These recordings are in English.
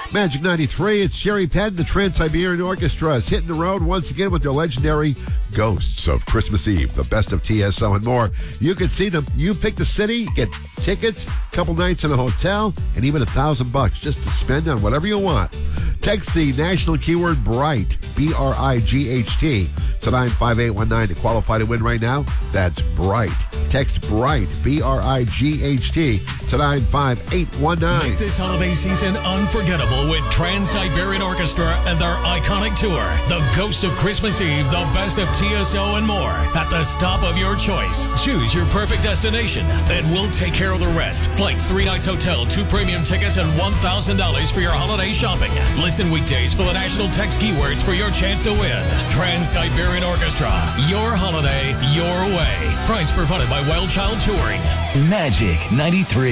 Magic 93, it's Sherry Penn. The Trans-Siberian Orchestra is hitting the road once again with their legendary Ghosts of Christmas Eve, the best of TSO and more. You can see them. You pick the city, get tickets, couple nights in a hotel, and even $1,000 just to spend on whatever you want. Text the national keyword BRIGHT, B-R-I-G-H-T, to 95819 to qualify to win right now. That's BRIGHT. Text BRIGHT, B-R-I-G-H-T, to 95819. Make this holiday season unforgettable with Trans-Siberian Orchestra and their iconic tour, The Ghost of Christmas Eve, the best of TSO and more, at the stop of your choice. Choose your perfect destination, and we'll take care of the rest. Flights, 3 nights hotel, 2 premium tickets, and $1,000 for your holiday shopping. Listen weekdays for the national text keywords for your chance to win. Trans-Siberian Orchestra, your holiday, your way. Price provided by Wild Child Touring. Magic 93.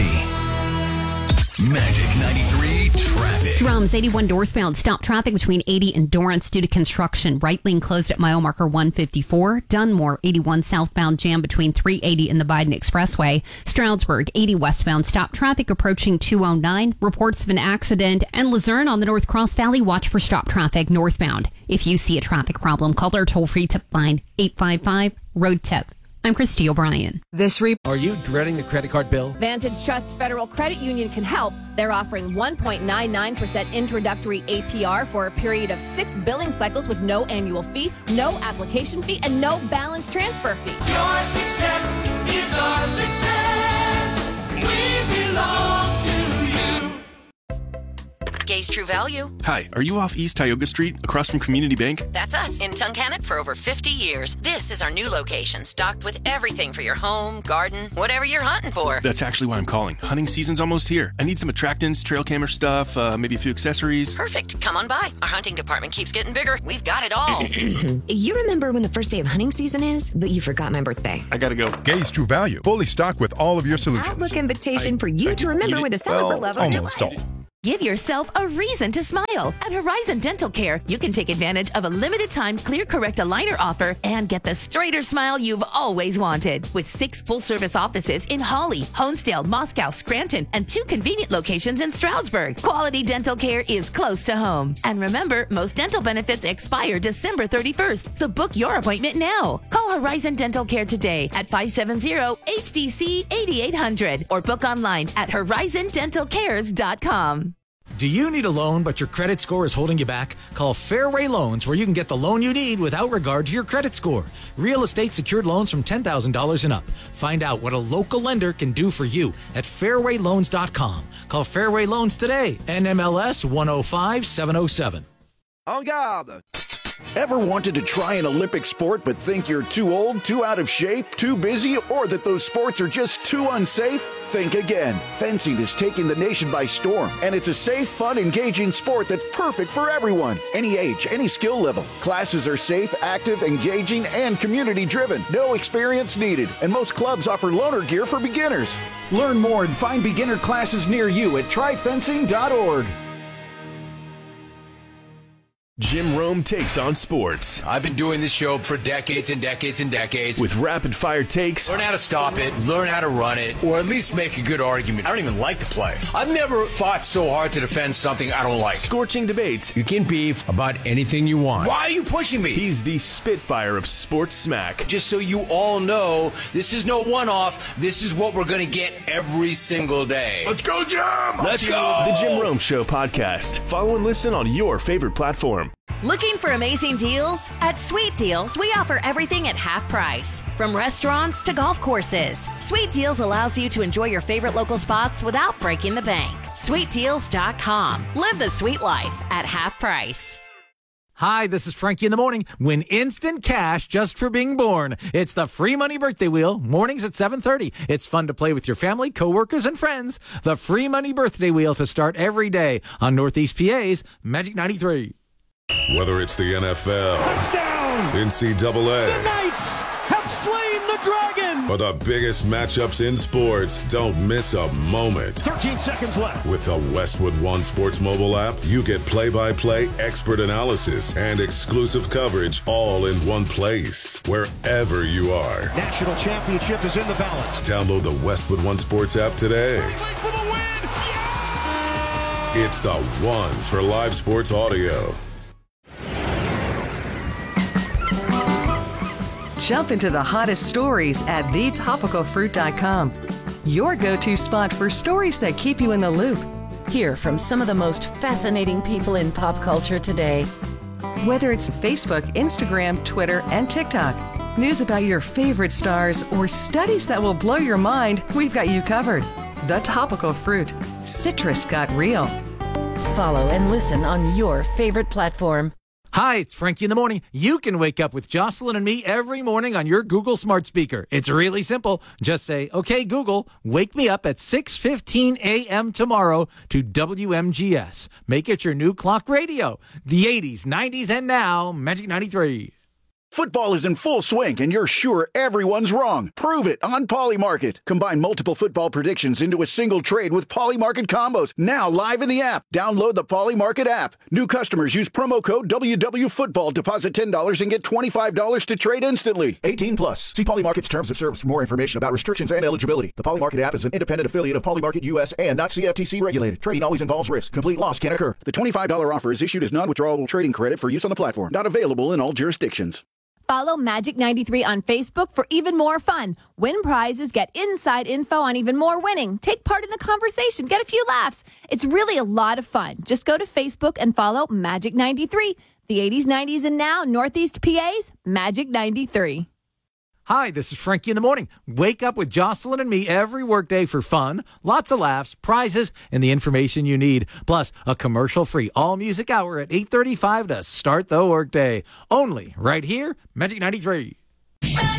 Magic 93 traffic. Drums 81 northbound. Stop traffic between 80 and Dorrance due to construction. Right lane closed at mile marker 154. Dunmore 81 southbound jam between 380 and the Biden Expressway. Stroudsburg 80 westbound. Stop traffic approaching 209. Reports of an accident. And Luzerne on the North Cross Valley. Watch for stop traffic northbound. If you see a traffic problem, call our toll-free tip line 855-ROAD-TIP. I'm Christy O'Brien. Are you dreading the credit card bill? Vantage Trust Federal Credit Union can help. They're offering 1.99% introductory APR for a period of 6 billing cycles with no annual fee, no application fee, and no balance transfer fee. Your success is our success. We belong to you. Gay's True Value. Hi, are you off East Tioga Street, across from Community Bank? That's us in Tunkhannock for over 50 years. This is our new location, stocked with everything for your home, garden, whatever you're hunting for. That's actually why I'm calling. Hunting season's almost here. I need some attractants, trail camera stuff, maybe a few accessories. Perfect. Come on by. Our hunting department keeps getting bigger. We've got it all. You remember when the first day of hunting season is, but you forgot my birthday. I gotta go. Gay's True Value, fully stocked with all of your solutions. Outlook invitation for you to remember with a celebrate level. Almost all. Give yourself a reason to smile. At Horizon Dental Care, you can take advantage of a limited-time Clear Correct aligner offer and get the straighter smile you've always wanted. With 6 full-service offices in Hawley, Honesdale, Moscow, Scranton, and 2 convenient locations in Stroudsburg. Quality dental care is close to home. And remember, most dental benefits expire December 31st, so book your appointment now. Call Horizon Dental Care today at 570-HDC-8800 or book online at horizondentalcares.com. Do you need a loan but your credit score is holding you back? Call Fairway Loans, where you can get the loan you need without regard to your credit score. Real estate secured loans from $10,000 and up. Find out what a local lender can do for you at fairwayloans.com. Call Fairway Loans today. NMLS 105707. En garde! Ever wanted to try an Olympic sport but think you're too old, too out of shape, too busy, or that those sports are just too unsafe? Think again. Fencing is taking the nation by storm, and it's a safe, fun, engaging sport that's perfect for everyone. Any age, any skill level. Classes are safe, active, engaging, and community-driven. No experience needed, and most clubs offer loaner gear for beginners. Learn more and find beginner classes near you at tryfencing.org. Jim Rome takes on sports. I've been doing this show for decades and decades and decades. With rapid-fire takes. Learn how to stop it, learn how to run it, or at least make a good argument. I don't even like the play. I've never fought so hard to defend something I don't like. Scorching debates. You can beef about anything you want. Why are you pushing me? He's the Spitfire of sports smack. Just so you all know, this is no one-off. This is what we're going to get every single day. Let's go, Jim! Let's go! The Jim Rome Show podcast. Follow and listen on your favorite platform. Looking for amazing deals? At Sweet Deals, we offer everything at half price. From restaurants to golf courses. Sweet Deals allows you to enjoy your favorite local spots without breaking the bank. SweetDeals.com. Live the sweet life at half price. Hi, this is Frankie in the Morning. Win instant cash just for being born. It's the Free Money Birthday Wheel, mornings at 7:30. It's fun to play with your family, coworkers, and friends. The Free Money Birthday Wheel to start every day on Northeast PA's Magic 93. Whether it's the NFL, touchdown, NCAA, the Knights have slain the dragon, or the biggest matchups in sports, don't miss a moment. 13 seconds left. With the Westwood One Sports mobile app, you get play-by-play expert analysis and exclusive coverage all in one place, wherever you are. National championship is in the balance. Download the Westwood One Sports app today. Wait for the win! It's the one for live sports audio. Jump into the hottest stories at thetopicalfruit.com. Your go-to spot for stories that keep you in the loop. Hear from some of the most fascinating people in pop culture today. Whether it's Facebook, Instagram, Twitter, and TikTok, news about your favorite stars, or studies that will blow your mind, we've got you covered. The Topical Fruit. Citrus got real. Follow and listen on your favorite platform. Hi, it's Frankie in the Morning. You can wake up with Jocelyn and me every morning on your Google smart speaker. It's really simple. Just say, okay, Google, wake me up at 6:15 a.m. tomorrow to WMGS. Make it your new clock radio. The 80s, 90s, and now, Magic 93. Football is in full swing, and you're sure everyone's wrong. Prove it on Polymarket. Combine multiple football predictions into a single trade with Polymarket combos. Now live in the app. Download the Polymarket app. New customers use promo code WWFootball. Deposit $10 and get $25 to trade instantly. 18 plus. See Polymarket's terms of service for more information about restrictions and eligibility. The Polymarket app is an independent affiliate of Polymarket US and not CFTC regulated. Trading always involves risk. Complete loss can occur. The $25 offer is issued as non-withdrawable trading credit for use on the platform. Not available in all jurisdictions. Follow Magic 93 on Facebook for even more fun. Win prizes, get inside info on even more winning. Take part in the conversation, get a few laughs. It's really a lot of fun. Just go to Facebook and follow Magic 93. The 80s, 90s, and now Northeast PA's Magic 93. Hi, this is Frankie in the Morning. Wake up with Jocelyn and me every workday for fun, lots of laughs, prizes, and the information you need. Plus, a commercial-free all-music hour at 8:35 to start the workday. Only right here, Magic 93.